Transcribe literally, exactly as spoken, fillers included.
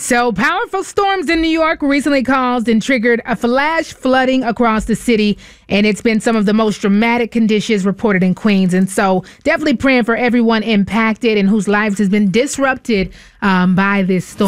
So powerful storms in New York recently caused and triggered a flash flooding across the city. And it's been some of the most dramatic conditions reported in Queens. And so definitely praying for everyone impacted and whose lives has been disrupted um, by this storm.